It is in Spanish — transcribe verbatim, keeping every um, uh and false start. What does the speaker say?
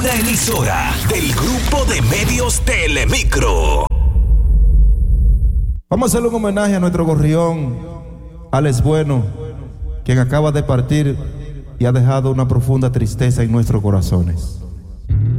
una emisora del grupo de medios Telemicro. Vamos a hacerle un homenaje a nuestro gorrión, Alex Bueno, quien acaba de partir y ha dejado una profunda tristeza en nuestros corazones.